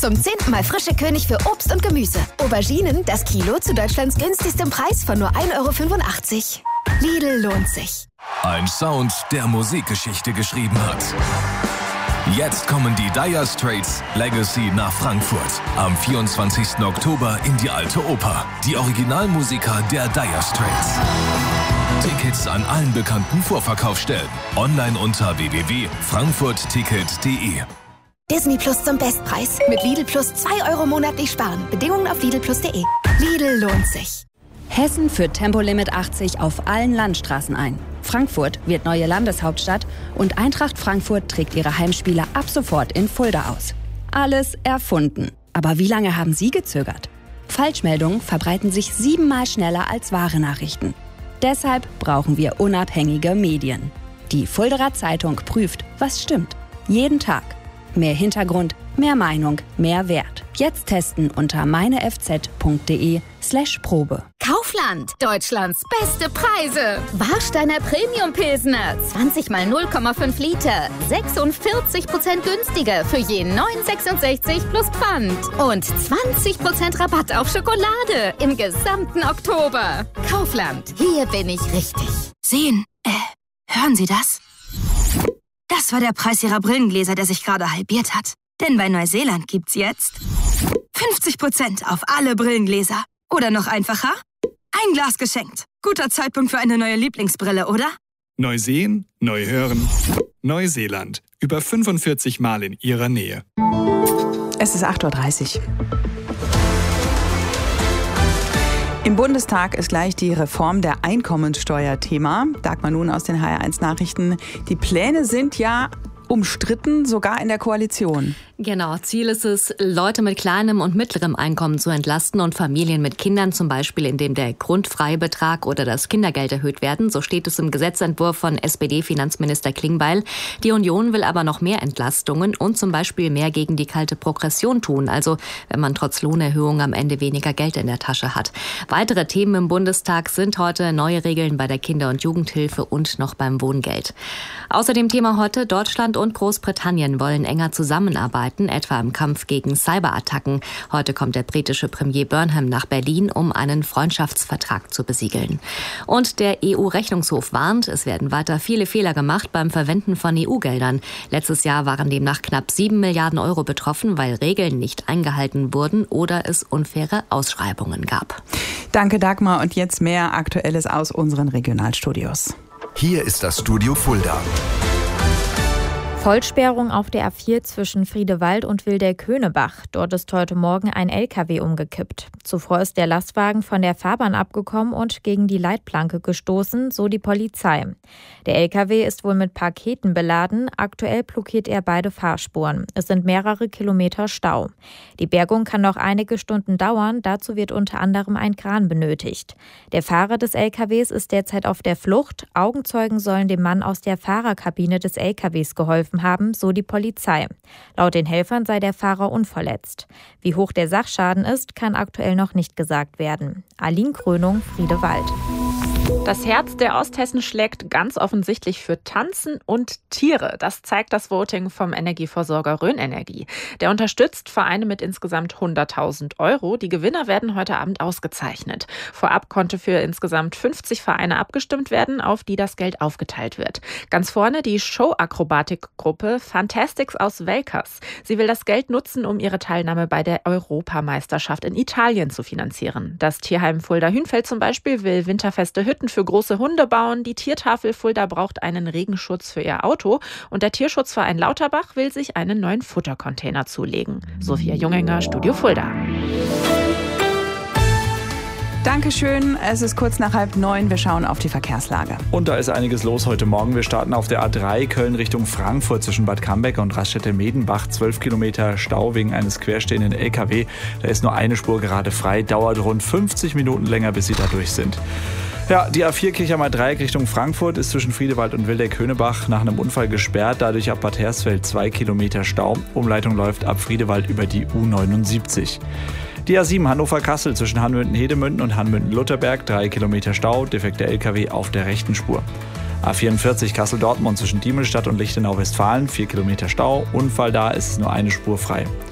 Zum 10. Mal frische König für Obst und Gemüse. Auberginen, das Kilo zu Deutschlands günstigstem Preis von nur 1,85 €. Lidl lohnt sich. Ein Sound, der Musikgeschichte geschrieben hat. Jetzt kommen die Dire Straits Legacy nach Frankfurt. Am 24. Oktober in die Alte Oper. Die Originalmusiker der Dire Straits. Tickets an allen bekannten Vorverkaufsstellen. Online unter www.frankfurtticket.de. Disney Plus zum Bestpreis. Mit Lidl Plus 2 € monatlich sparen. Bedingungen auf lidlplus.de. Lidl lohnt sich. Hessen führt Tempolimit 80 auf allen Landstraßen ein. Frankfurt wird neue Landeshauptstadt und Eintracht Frankfurt trägt ihre Heimspiele ab sofort in Fulda aus. Alles erfunden. Aber wie lange haben Sie gezögert? Falschmeldungen verbreiten sich 7-mal schneller als wahre Nachrichten. Deshalb brauchen wir unabhängige Medien. Die Fuldaer Zeitung prüft, was stimmt. Jeden Tag. Mehr Hintergrund, mehr Meinung, mehr Wert. Jetzt testen unter meinefz.de/Probe. Kaufland, Deutschlands beste Preise. Warsteiner Premium Pilsner, 20 mal 0,5 Liter, 46% günstiger für je 9,66 plus Pfand. Und 20% Rabatt auf Schokolade im gesamten Oktober. Kaufland, hier bin ich richtig. Sehen, hören Sie das? Das war der Preis Ihrer Brillengläser, der sich gerade halbiert hat. Denn bei Neuseeland gibt's jetzt 50% auf alle Brillengläser. Oder noch einfacher, ein Glas geschenkt. Guter Zeitpunkt für eine neue Lieblingsbrille, oder? Neu sehen, neu hören. Neuseeland. Über 45 Mal in Ihrer Nähe. Es ist 8:30 Uhr. Im Bundestag ist gleich die Reform der Einkommensteuer Thema. Dagmar Nun aus den HR1 Nachrichten. Die Pläne sind ja umstritten, sogar in der Koalition. Genau, Ziel ist es, Leute mit kleinem und mittlerem Einkommen zu entlasten und Familien mit Kindern, zum Beispiel indem der Grundfreibetrag oder das Kindergeld erhöht werden. So steht es im Gesetzentwurf von SPD-Finanzminister Klingbeil. Die Union will aber noch mehr Entlastungen und zum Beispiel mehr gegen die kalte Progression tun, also wenn man trotz Lohnerhöhung am Ende weniger Geld in der Tasche hat. Weitere Themen im Bundestag sind heute neue Regeln bei der Kinder- und Jugendhilfe und noch beim Wohngeld. Außerdem Thema heute, Deutschland und Großbritannien wollen enger zusammenarbeiten, etwa im Kampf gegen Cyberattacken. Heute kommt der britische Premier Burnham nach Berlin, um einen Freundschaftsvertrag zu besiegeln. Und der EU-Rechnungshof warnt, es werden weiter viele Fehler gemacht beim Verwenden von EU-Geldern. Letztes Jahr waren demnach knapp 7 Milliarden € betroffen, weil Regeln nicht eingehalten wurden oder es unfaire Ausschreibungen gab. Danke, Dagmar. Und jetzt mehr Aktuelles aus unseren Regionalstudios. Hier ist das Studio Fulda. Vollsperrung auf der A4 zwischen Friedewald und Wildeck-Höhnebach. Dort ist heute Morgen ein LKW umgekippt. Zuvor ist der Lastwagen von der Fahrbahn abgekommen und gegen die Leitplanke gestoßen, so die Polizei. Der LKW ist wohl mit Paketen beladen. Aktuell blockiert er beide Fahrspuren. Es sind mehrere Kilometer Stau. Die Bergung kann noch einige Stunden dauern. Dazu wird unter anderem ein Kran benötigt. Der Fahrer des LKWs ist derzeit auf der Flucht. Augenzeugen sollen dem Mann aus der Fahrerkabine des LKWs geholfen haben, so die Polizei. Laut den Helfern sei der Fahrer unverletzt. Wie hoch der Sachschaden ist, kann aktuell noch nicht gesagt werden. Aline Krönung, Friedewald. Das Herz der Osthessen schlägt ganz offensichtlich für Tanzen und Tiere. Das zeigt das Voting vom Energieversorger Rhön-Energie. Der unterstützt Vereine mit insgesamt 100.000 €. Die Gewinner werden heute Abend ausgezeichnet. Vorab konnte für insgesamt 50 Vereine abgestimmt werden, auf die das Geld aufgeteilt wird. Ganz vorne die Show-Akrobatik-Gruppe Fantastics aus Velkers. Sie will das Geld nutzen, um ihre Teilnahme bei der Europameisterschaft in Italien zu finanzieren. Das Tierheim Fulda-Hünfeld zum Beispiel will winterfeste Hütten für große Hunde bauen. Die Tiertafel Fulda braucht einen Regenschutz für ihr Auto. Und der Tierschutzverein Lauterbach will sich einen neuen Futtercontainer zulegen. Sophia Junginger, Studio Fulda. Dankeschön. Es ist kurz nach 8:30. Wir schauen auf die Verkehrslage. Und da ist einiges los heute Morgen. Wir starten auf der A3 Köln Richtung Frankfurt zwischen Bad Cambeck und Raststätte-Medenbach. 12 Kilometer Stau wegen eines querstehenden LKW. Da ist nur eine Spur gerade frei. Dauert rund 50 Minuten länger, bis Sie da durch sind. Ja, die A4 Kirchheimer Dreieck Richtung Frankfurt ist zwischen Friedewald und Wildeck-Höhnebach nach einem Unfall gesperrt. Dadurch ab Bad Hersfeld 2 Kilometer Stau. Umleitung läuft ab Friedewald über die U79. Die A7 Hannover-Kassel zwischen Hanmünden-Hedemünden und Hanmünden-Lutherberg, 3 Kilometer Stau, defekter LKW auf der rechten Spur. A44 Kassel-Dortmund zwischen Diemelstadt und Lichtenau-Westfalen, 4 Kilometer Stau, Unfall da, ist es nur eine Spur frei.